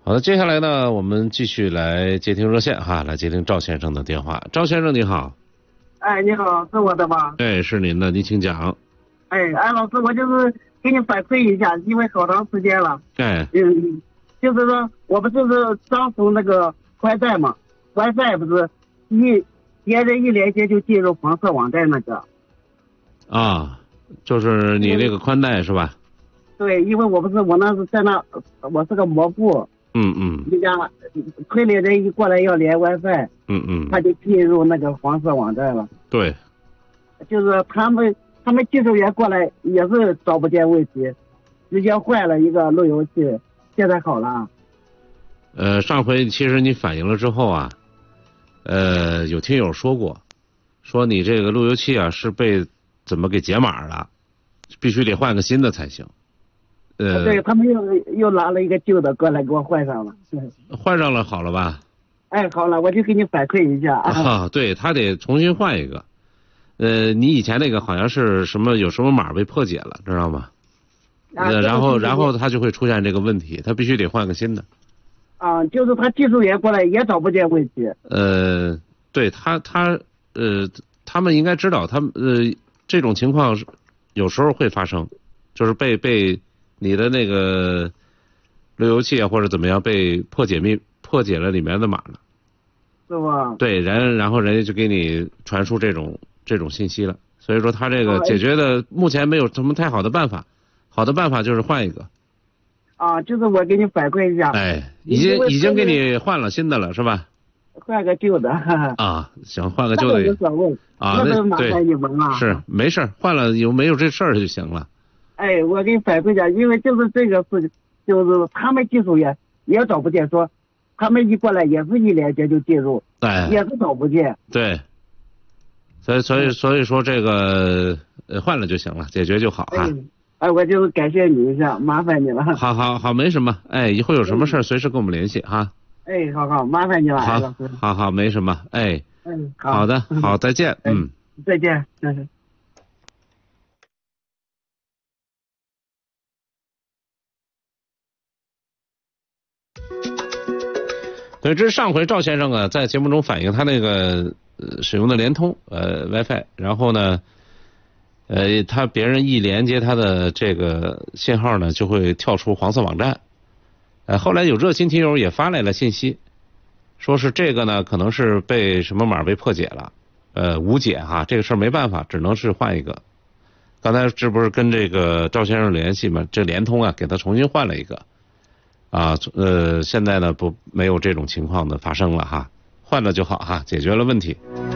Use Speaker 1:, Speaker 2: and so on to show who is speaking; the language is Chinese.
Speaker 1: 好的，接下来呢，我们继续来接听热线哈，来接听赵先生的电话。赵先生你好。
Speaker 2: 哎，你好，是我的吗？
Speaker 1: 哎，是您的，您请讲。
Speaker 2: 哎，老师，我就是给你反馈一下，因为好长时间了。
Speaker 1: 哎，
Speaker 2: 就是说我不就是刚从那个宽带嘛 ，WiFi 不是别人一连接就进入黄色网站那个。
Speaker 1: 啊，就是你那个宽带是吧？
Speaker 2: 对，因为我那是在那，我是个蘑菇。人家村里人一过来要连 WiFi。他就进入那个黄色网站了。
Speaker 1: 对。
Speaker 2: 就是他们技术员过来也是找不见问题，直接换了一个路由器，现在好了。
Speaker 1: 上回其实你反映了之后啊，有听友说过，说你这个路由器啊是被怎么给解码了，必须得换个新的才行。
Speaker 2: 对，他们又拿了一个旧的过来给我换上了。
Speaker 1: 换上了，好了吧？
Speaker 2: 哎，好了，我就给你反馈一下
Speaker 1: 啊。对，他得重新换一个。你以前那个好像是有什么码被破解了，知道吗？然后他就会出现这个问题，他必须得换个新的。
Speaker 2: 就是他技术员过来也找不见问题。
Speaker 1: 对他们应该知道，这种情况有时候会发生，就是被你的那个路由器啊或者怎么样被破解了里面的码了。
Speaker 2: 是吧？
Speaker 1: 对，然后人家就给你传输这种信息了，所以说他这个解决的目前没有什么太好的办法，好的办法就是换一个。
Speaker 2: 就是我给你反馈一下。
Speaker 1: 哎，已经给你换了新的了是吧？
Speaker 2: 换个旧的。
Speaker 1: 行，换个旧的。
Speaker 2: 那无所谓。那麻烦你们了。
Speaker 1: 是，没事，换了没有这事儿就行了。
Speaker 2: 哎，我给你反馈一下，因为就是这个事情，就是他们技术员也找不见，说他们一过来也是一连接就进入，也是找不见。
Speaker 1: 对，所以说这个换了就行了，解决就好哈。
Speaker 2: 我就是感谢你一下，麻烦你了。
Speaker 1: 好，没什么。哎，以后有什么事随时跟我们联系哈。
Speaker 2: 哎，好，麻烦你了。
Speaker 1: 好，没什么。哎，好的，好，再见。
Speaker 2: 再见。
Speaker 1: 对，这是上回赵先生啊在节目中反映他那个使用的联通WiFi， 然后呢别人一连接他的这个信号呢就会跳出黄色网站。后来有热心听友也发来了信息，说是这个呢可能是被什么码被破解了，无解哈，这个事儿没办法，只能是换一个。刚才这不是跟这个赵先生联系吗？这联通啊给他重新换了一个。现在呢没有这种情况的发生了哈，换了就好哈，解决了问题。